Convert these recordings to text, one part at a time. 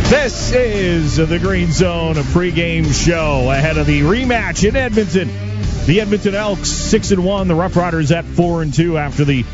This is the Green Zone pregame show ahead of the rematch in Edmonton. The Edmonton Elks 6-1, the Rough Riders at 4-2 after the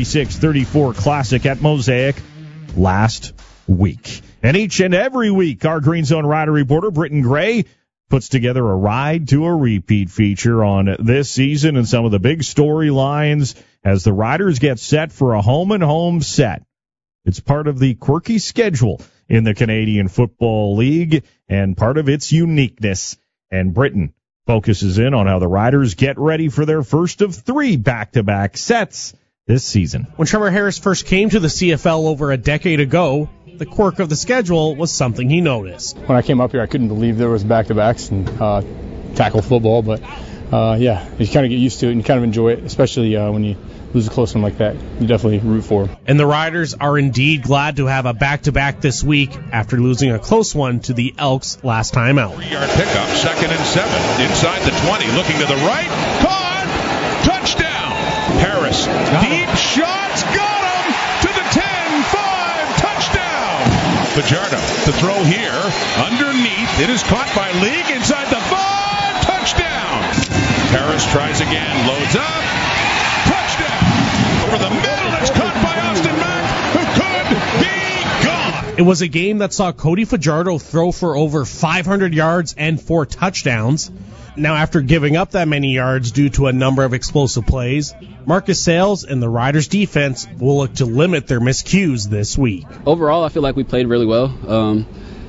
36-34 Classic at Mosaic last week. And each and every week, our Green Zone Rider reporter, Britton Gray, puts together a Ride to a Repeat feature on this season and some of the big storylines as the Riders get set for a home-and-home set. It's part of the quirky schedule in the Canadian Football League and part of its uniqueness. And Britton focuses in on how the Riders get ready for their first of 3 back-to-back sets this season. When Trevor Harris first came to the CFL over a decade ago, the quirk of the schedule was something he noticed. When I came up here, I couldn't believe there was back-to-backs and tackle football, but yeah, you kind of get used to it and you kind of enjoy it, especially when you lose a close one like that. You definitely root for them. And the Riders are indeed glad to have a back-to-back this week after losing a close one to the Elks last time out. 3-yard pickup, 2nd and 7, inside the 20, looking to the right, caught, touchdown. Harris, deep shots, got him to the 10, 5, touchdown. Fajardo to throw here, underneath, it is caught by League, inside the 5, touchdown. Harris tries again, loads up, touchdown. Over the middle, it's caught by Austin Mack, who could be gone. It was a game that saw Cody Fajardo throw for over 500 yards and 4 touchdowns. Now, after giving up that many yards due to a number of explosive plays, Marcus Sayles and the Riders' defense will look to limit their miscues this week. Overall, I feel like we played really well.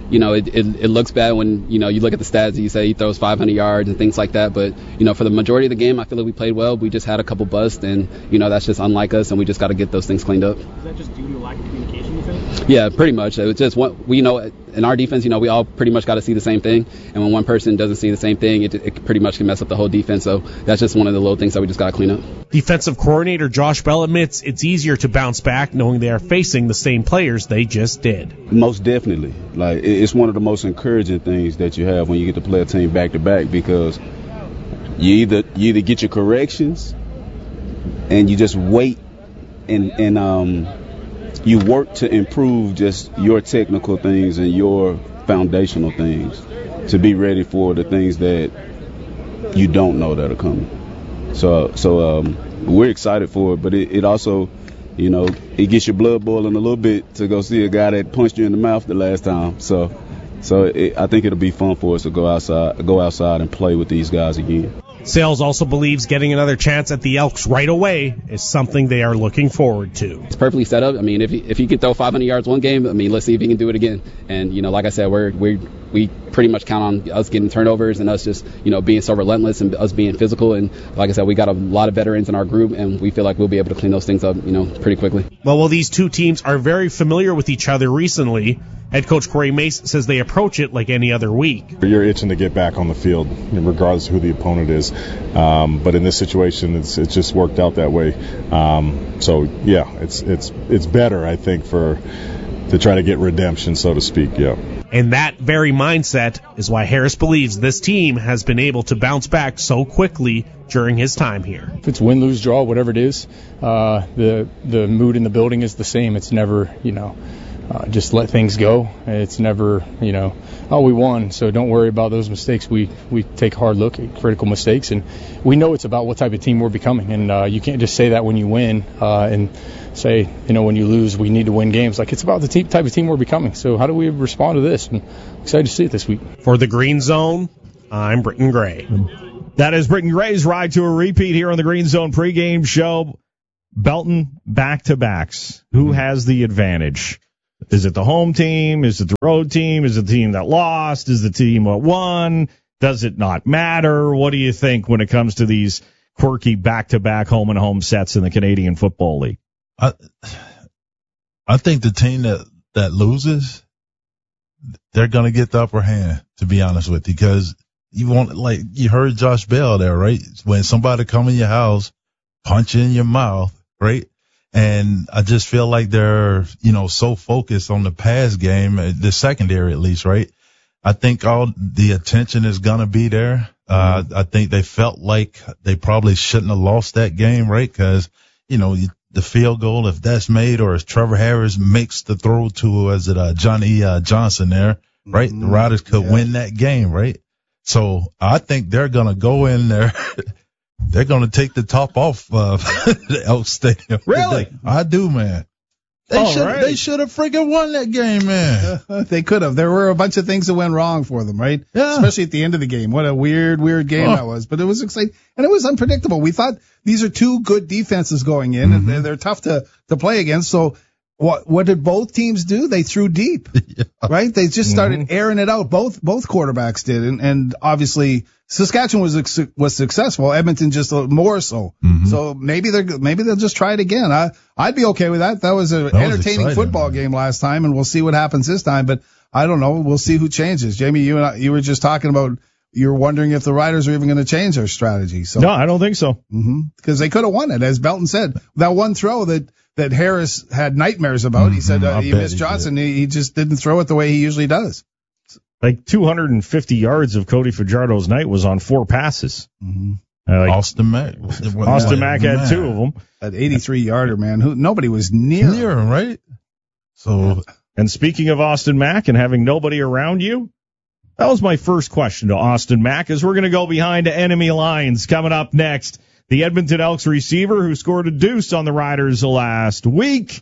It looks bad when, you look at the stats and you say he throws 500 yards and things like that. But, for the majority of the game, I feel like we played well. We just had a couple busts, and, that's just unlike us, and we just got to get those things cleaned up. Is that just due to lack of communication, you think? Yeah, pretty much. It's just in our defense, we all pretty much got to see the same thing. And when one person doesn't see the same thing, it pretty much can mess up the whole defense. So that's just one of the little things that we just got to clean up. Defensive coordinator Josh Bell admits it's easier to bounce back knowing they are facing the same players they just did. Most definitely. It's one of the most encouraging things that you have when you get to play a team back-to-back, because you either get your corrections and you just wait and you work to improve just your technical things and your foundational things to be ready for the things that you don't know that are coming. So we're excited for it, but it also, it gets your blood boiling a little bit to go see a guy that punched you in the mouth the last time. So I think it'll be fun for us to go outside and play with these guys again. Sayles also believes getting another chance at the Elks right away is something they are looking forward to. It's perfectly set up. If he can throw 500 yards one game, let's see if he can do it again. And, like I said, we pretty much count on us getting turnovers and us just, being so relentless and us being physical. And like I said, we got a lot of veterans in our group, and we feel like we'll be able to clean those things up, pretty quickly. Well, while these two teams are very familiar with each other recently, head coach Corey Mace says they approach it like any other week. You're itching to get back on the field, regardless of who the opponent is. But in this situation, it's just worked out that way. So yeah, it's better, I think, to try to get redemption, so to speak. Yeah. And that very mindset is why Harris believes this team has been able to bounce back so quickly during his time here. If it's win, lose, draw, whatever it is, the mood in the building is the same. It's never, just let things go. It's never, we won, so don't worry about those mistakes. We take a hard look at critical mistakes, and we know it's about what type of team we're becoming. And you can't just say that when you win and say, when you lose, we need to win games. It's about the type of team we're becoming. So how do we respond to this? And I'm excited to see it this week. For the Green Zone, I'm Britton Gray. That is Britton Gray's Ride to a Repeat here on the Green Zone pregame show. Belton back-to-backs. Who has the advantage? Is it the home team? Is it the road team? Is it the team that lost? Is the team that won? Does it not matter? What do you think when it comes to these quirky back-to-back home-and-home sets in the Canadian Football League? I think the team that loses, they're going to get the upper hand, to be honest with you, because you heard Josh Bell there, right? When somebody come in your house, punch you in your mouth, right? And I just feel like they're, so focused on the pass game, the secondary at least, right? I think all the attention is going to be there. I think they felt like they probably shouldn't have lost that game, right? Because, the field goal, if that's made, or if Trevor Harris makes the throw to, Johnny Johnson there, right? The Riders could win that game, right? So I think they're going to go in there. They're going to take the top off the Elks Stadium. Really? I do, man. They should have freaking won that game, man. They could have. There were a bunch of things that went wrong for them, right? Yeah. Especially at the end of the game. What a weird game that was. But it was exciting. And it was unpredictable. We thought these are two good defenses going in, and they're tough to play against. So what did both teams do? They threw deep, right? They just started airing it out. Both quarterbacks did. And obviously Saskatchewan was successful. Edmonton just more so. So maybe they'll just try it again. I'd be okay with that. That was an entertaining football game last time, and we'll see what happens this time. But I don't know. We'll see who changes. Jamie, you were just talking about, you're wondering if the Riders are even going to change their strategy. So no, I don't think so. Because they could have won it, as Belton said. That one throw that Harris had nightmares about. He said he missed Johnson. He just didn't throw it the way he usually does. Like 250 yards of Cody Fajardo's night was on 4 passes. Austin Mack. Austin Mack had 2 of them. That 83-yarder, man. Nobody was near him, right? So, and speaking of Austin Mack and having nobody around you, that was my first question to Austin Mack, as we're going to go behind enemy lines. Coming up next, the Edmonton Elks receiver who scored a deuce on the Riders last week.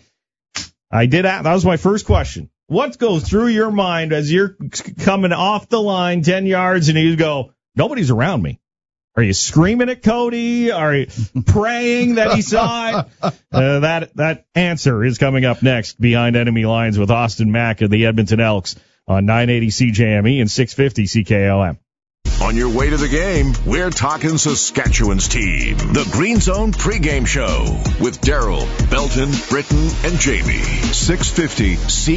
That was my first question. What goes through your mind as you're coming off the line 10 yards and you go, nobody's around me? Are you screaming at Cody? Are you praying that he saw it? That answer is coming up next behind enemy lines with Austin Mack of the Edmonton Elks on 980 CJME and 650 CKOM. On your way to the game, we're talking Saskatchewan's team. The Green Zone pregame show with Daryl, Belton, Britton, and Jamie. 650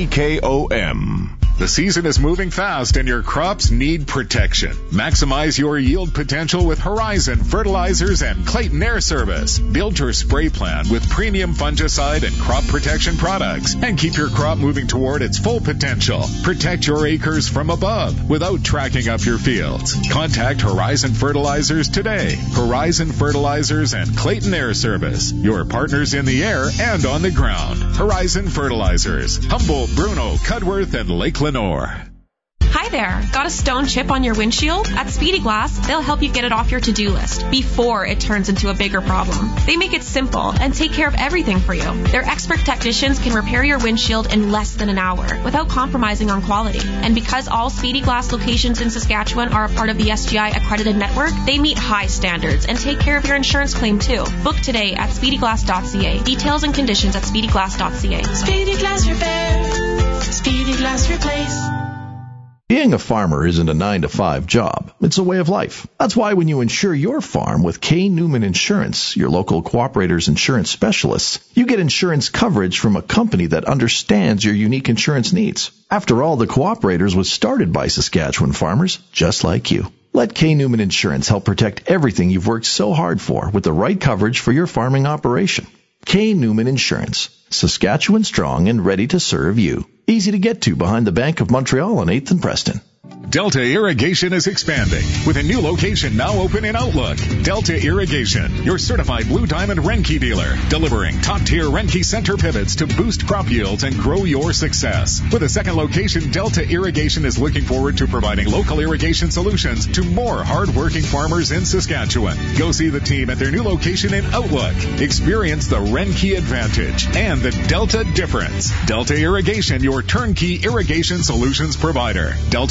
CKOM. The season is moving fast and your crops need protection. Maximize your yield potential with Horizon Fertilizers and Clayton Air Service. Build your spray plan with premium fungicide and crop protection products and keep your crop moving toward its full potential. Protect your acres from above without tracking up your fields. Contact Horizon Fertilizers today. Horizon Fertilizers and Clayton Air Service. Your partners in the air and on the ground. Horizon Fertilizers. Humboldt, Bruno, Cudworth, and Lake Lenore. Hi there. Got a stone chip on your windshield? At Speedy Glass, they'll help you get it off your to-do list before it turns into a bigger problem. They make it simple and take care of everything for you. Their expert technicians can repair your windshield in less than an hour without compromising on quality. And because all Speedy Glass locations in Saskatchewan are a part of the SGI accredited network, they meet high standards and take care of your insurance claim too. Book today at speedyglass.ca. Details and conditions at speedyglass.ca. Speedy Glass Repair. Speedy Glass Replace. Being a farmer isn't a 9-to-5 job. It's a way of life. That's why when you insure your farm with K. Newman Insurance, your local Cooperators insurance specialists, you get insurance coverage from a company that understands your unique insurance needs. After all, the Cooperators was started by Saskatchewan farmers just like you. Let K. Newman Insurance help protect everything you've worked so hard for with the right coverage for your farming operation. K. Newman Insurance. Saskatchewan strong and ready to serve you. Easy to get to behind the Bank of Montreal on 8th and Preston. Delta Irrigation is expanding with a new location now open in Outlook. Delta Irrigation, your certified Blue Diamond Renke dealer, delivering top-tier Renke center pivots to boost crop yields and grow your success. With a second location, Delta Irrigation is looking forward to providing local irrigation solutions to more hard-working farmers in Saskatchewan. Go see the team at their new location in Outlook. Experience the Renke advantage and the Delta difference. Delta Irrigation, your turnkey irrigation solutions provider.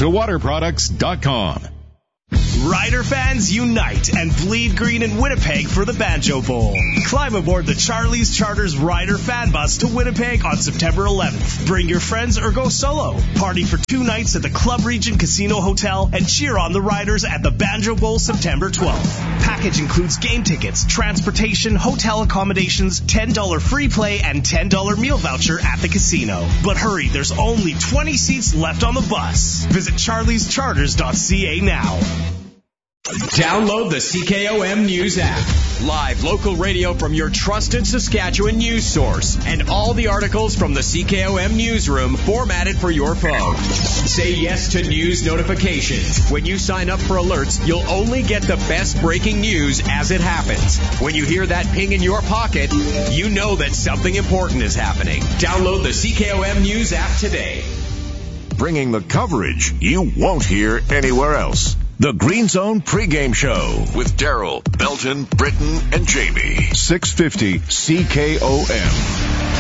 DeltaWaterProducts.com. Rider fans unite and bleed green in Winnipeg for the Banjo Bowl. Climb aboard the Charlie's Charters Rider Fan Bus to Winnipeg on September 11th. Bring your friends or go solo. Party for 2 nights at the Club Region Casino Hotel and cheer on the Riders at the Banjo Bowl September 12th. Package includes game tickets, transportation, hotel accommodations, $10 free play, and $10 meal voucher at the casino. But hurry, there's only 20 seats left on the bus. Visit charliescharters.ca now. Download the CKOM News app. Live local radio from your trusted Saskatchewan news source. And all the articles from the CKOM newsroom formatted for your phone. Say yes to news notifications. When you sign up for alerts, you'll only get the best breaking news as it happens. When you hear that ping in your pocket, you know that something important is happening. Download the CKOM News app today. Bringing the coverage you won't hear anywhere else. The Green Zone pregame show with Daryl, Belton, Britton, and Jamie. 650 CKOM.